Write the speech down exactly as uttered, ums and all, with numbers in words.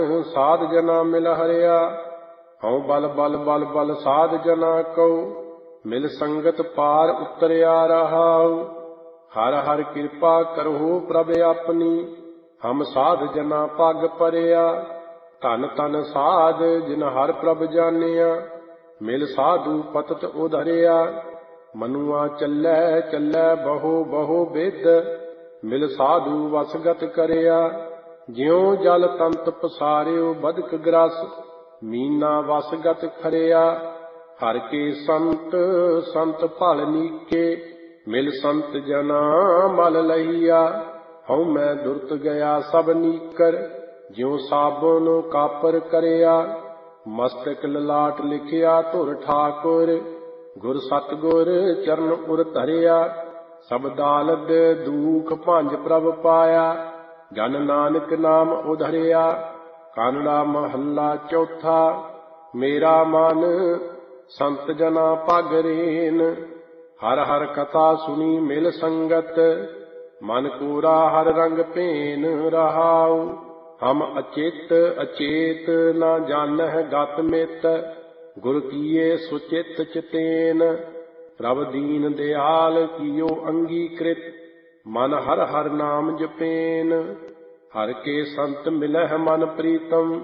ਸਾਧ ਜਨਾ ਮਿਲ ਹਰਿਆ। ਹਉ ਬਲ ਬਲ ਬਲ ਬਲ ਸਾਧ ਜਨਾ ਕਉ, ਮਿਲ ਸੰਗਤ ਪਾਰ ਉਤਰਿਆ ਰਹਾਉ। ਹਰ ਹਰ ਕਿਰਪਾ ਕਰਹੁ ਪ੍ਰਭ ਆਪਣੀ, ਹਮ ਸਾਧ ਜਨਾ ਪਗ ਪਰਿਆ। ਧਨ ਧਨ ਸਾਧ ਜਿਨ ਹਰ ਪ੍ਰਭ ਜਾਣਿਆ, ਮਿਲ ਸਾਧੂ ਪਤਤ ਉਧਰਿਆ। ਮਨੁਆ ਚੱਲੈ ਚੱਲੈ ਬਹੁ ਬਹੁ ਬਿਦ, ਮਿਲ ਸਾਧੂ ਵਸਗਤ ਕਰਿਆ। ਜਿਉ ਜਲ ਤੰਤ ਪਸਾਰਿਓ ਬਦਕ ਗ੍ਰਸ, ਮੀਨਾ ਵਸਗਤ ਖਰਿਆ। ਹਰ ਕੇ ਸੰਤ ਸੰਤ ਭਲ ਨੀਕੇ, ਮਿਲ ਸੰਤ ਜਨਾ ਮਲ ਲਹੀਆ। ਹਉ ਮੈਂ ਦੁਰਤ ਗਿਆ ਸਭ ਨੀਕਰ, ਜਿਉ ਸਾਬਨ ਕਾਪਰ ਕਰਿਆ। ਮਸਤਕ ਲਲਾਟ ਲਿਖਿਆ ਧੁਰ ਠਾਕੁਰ, ਗੁਰ ਸਤਿਗੁਰ ਚਰਨ ਉਰ ਧਰਿਆ। ਸਭ ਦਾਲਦ ਦੂਖ ਭੰਜ ਪ੍ਰਭ ਪਾਇਆ, ਜਨ ਨਾਨਕ ਨਾਮ ਉਧਰਿਆ। ਕਾਨੜਾ ਮਹੱਲਾ ਚੌਥਾ। ਮੇਰਾ ਮਨ ਸੰਤ ਜਨਾ ਪਗ ਰੇਨ, ਹਰ ਹਰ ਕਥਾ ਸੁਣੀ ਮਿਲ ਸੰਗਤ। ਮਨ ਕੋਰਾ ਹਰ ਰੰਗ ਭੇਨ ਰਹਾਉ, ਹਮ ਅਚੇਤ ਅਚੇਤ ਨਾ ਜਾਣਹਿ ਗਤ ਮਿਤ। ਗੁਰ ਕੀਏ ਸੁਚਿਤ ਚਿਤੇਨ, ਪ੍ਰਭ ਦੀਨ ਦਿਆਲ ਕੀਓ ਅੰਗੀਕ੍ਰਿਤ। ਮਨ ਹਰ ਹਰ ਨਾਮ ਜਪੇਨ, ਹਰ ਕੇ ਸੰਤ ਮਿਲਹਿ ਮਨ ਪ੍ਰੀਤਮ।